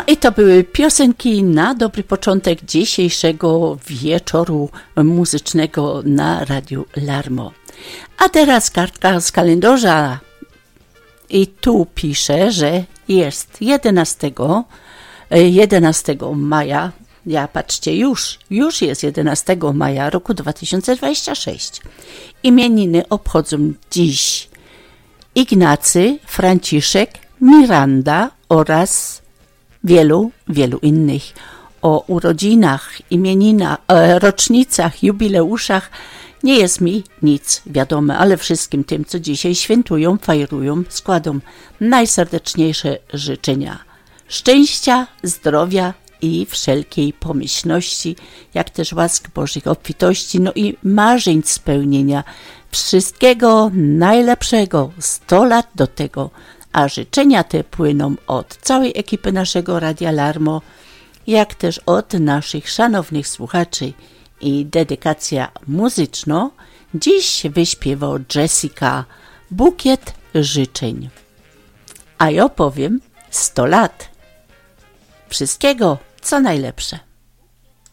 I to były piosenki na dobry początek dzisiejszego wieczoru muzycznego na Radiu Larmo. A teraz kartka z kalendarza i tu pisze, że jest 11 maja, patrzcie, już jest 11 maja roku 2026. Imieniny obchodzą dziś Ignacy, Franciszek, Miranda oraz wielu innych. O urodzinach, rocznicach, jubileuszach nie jest mi nic wiadome, ale wszystkim tym, co dzisiaj świętują, fajrują, składam najserdeczniejsze życzenia szczęścia, zdrowia i wszelkiej pomyślności, jak też łask Bożych, obfitości, no i marzeń spełnienia. Wszystkiego najlepszego, 100 lat do tego, a życzenia te płyną od całej ekipy naszego Radia Larmo, jak też od naszych szanownych słuchaczy. I dedykacja muzyczna dziś wyśpiewa Jessica Bukiet życzeń. A ja powiem 100 lat. Wszystkiego, co najlepsze.